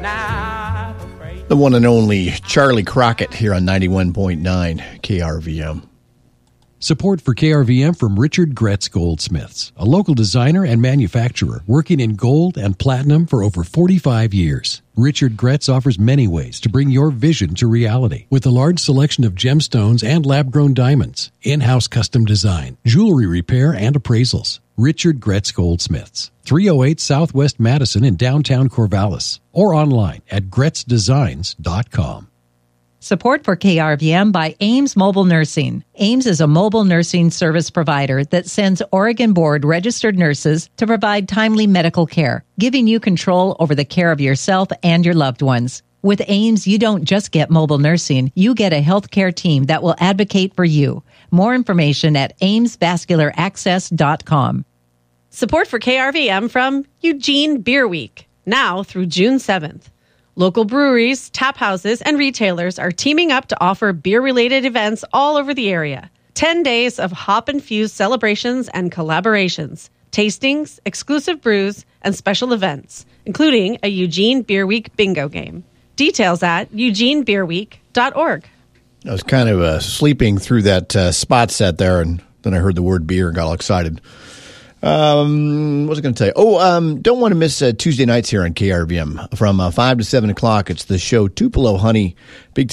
The one and only Charlie Crockett here on 91.9 KRVM. Support for KRVM from Richard Gretz Goldsmiths, a local designer and manufacturer working in gold and platinum for over 45 years. Richard Gretz offers many ways to bring your vision to reality with a large selection of gemstones and lab-grown diamonds, in-house custom design, jewelry repair, and appraisals. Richard Gretz Goldsmiths, 308 Southwest Madison in downtown Corvallis, or online at gretzdesigns.com. Support for KRVM by Ames Mobile Nursing. Ames is a mobile nursing service provider that sends Oregon Board registered nurses to provide timely medical care, giving you control over the care of yourself and your loved ones. With Ames, you don't just get mobile nursing, you get a healthcare team that will advocate for you. More information at amesvascularaccess.com. Support for KRVM from Eugene Beer Week, now through June 7th. Local breweries, tap houses, and retailers are teaming up to offer beer-related events all over the area. 10 days of hop-infused celebrations and collaborations, tastings, exclusive brews, and special events, including a Eugene Beer Week bingo game. Details at eugenebeerweek.org. I was kind of sleeping through that spot set there, and then I heard the word beer and got all excited. What was I going to tell you? Don't want to miss Tuesday nights here on KRVM from 5 to 7 o'clock. It's the show Tupelo Honey. Big